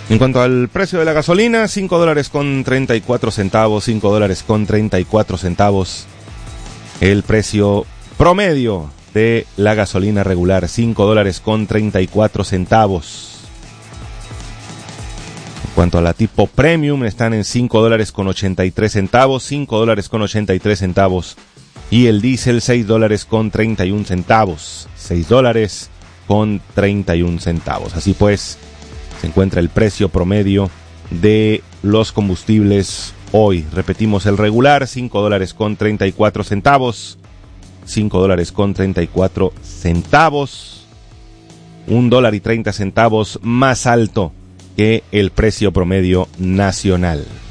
En cuanto al precio de la gasolina, $5.34, $5.34. El precio promedio de la gasolina regular, $5.34. En cuanto a la tipo premium, están en $5.83, $5.83. Y el diésel, $6.31, $6.31. Así pues, se encuentra el precio promedio de los combustibles hoy. Repetimos, el regular, $5.34, $5.34, $1.30 más alto que el precio promedio nacional.